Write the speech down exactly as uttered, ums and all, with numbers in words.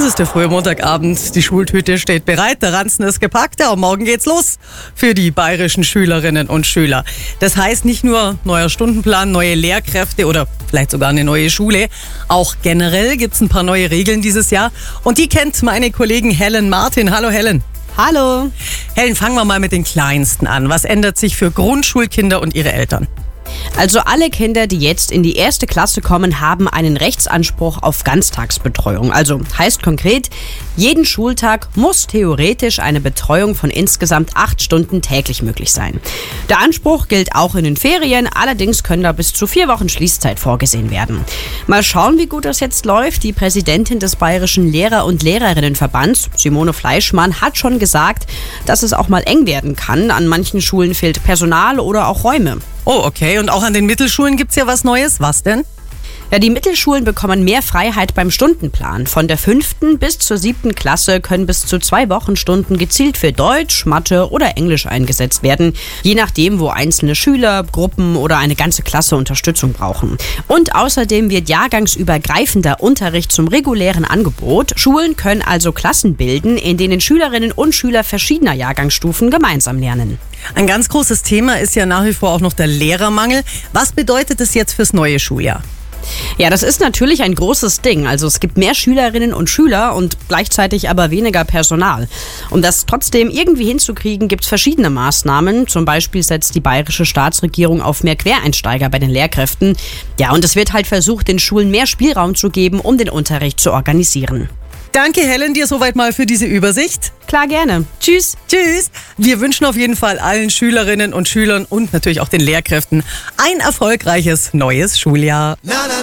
Es ist der frühe Montagabend, die Schultüte steht bereit, der Ranzen ist gepackt, ja, und morgen geht's los für die bayerischen Schülerinnen und Schüler. Das heißt nicht nur neuer Stundenplan, neue Lehrkräfte oder vielleicht sogar eine neue Schule, auch generell gibt's ein paar neue Regeln dieses Jahr und die kennt meine Kollegin Helen Martin. Hallo Helen. Hallo. Helen, fangen wir mal mit den Kleinsten an. Was ändert sich für Grundschulkinder und ihre Eltern? Also alle Kinder, die jetzt in die erste Klasse kommen, haben einen Rechtsanspruch auf Ganztagsbetreuung. Also heißt konkret, jeden Schultag muss theoretisch eine Betreuung von insgesamt acht Stunden täglich möglich sein. Der Anspruch gilt auch in den Ferien, allerdings können da bis zu vier Wochen Schließzeit vorgesehen werden. Mal schauen, wie gut das jetzt läuft. Die Präsidentin des Bayerischen Lehrer- und Lehrerinnenverbands, Simone Fleischmann, hat schon gesagt, dass es auch mal eng werden kann. An manchen Schulen fehlt Personal oder auch Räume. Oh, okay. Und auch an den Mittelschulen gibt's ja was Neues. Was denn? Ja, die Mittelschulen bekommen mehr Freiheit beim Stundenplan. Von der fünften bis zur siebten Klasse können bis zu zwei Wochenstunden gezielt für Deutsch, Mathe oder Englisch eingesetzt werden, je nachdem, wo einzelne Schüler, Gruppen oder eine ganze Klasse Unterstützung brauchen. Und außerdem wird jahrgangsübergreifender Unterricht zum regulären Angebot. Schulen können also Klassen bilden, in denen Schülerinnen und Schüler verschiedener Jahrgangsstufen gemeinsam lernen. Ein ganz großes Thema ist ja nach wie vor auch noch der Lehrermangel. Was bedeutet das jetzt fürs neue Schuljahr? Ja, das ist natürlich ein großes Ding. Also es gibt mehr Schülerinnen und Schüler und gleichzeitig aber weniger Personal. Um das trotzdem irgendwie hinzukriegen, gibt es verschiedene Maßnahmen. Zum Beispiel setzt die bayerische Staatsregierung auf mehr Quereinsteiger bei den Lehrkräften. Ja, und es wird halt versucht, den Schulen mehr Spielraum zu geben, um den Unterricht zu organisieren. Danke Helen, dir soweit mal für diese Übersicht. Klar, gerne. Tschüss. Tschüss. Wir wünschen auf jeden Fall allen Schülerinnen und Schülern und natürlich auch den Lehrkräften ein erfolgreiches neues Schuljahr. Na, na.